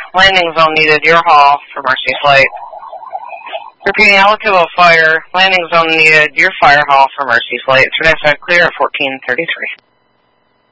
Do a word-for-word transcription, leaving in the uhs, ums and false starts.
landing zone needed, your hall for Mercy Flight. Repeating, Alicovo Fire, landing zone needed, your fire hall for Mercy Flight. three nine five clear at fourteen thirty-three.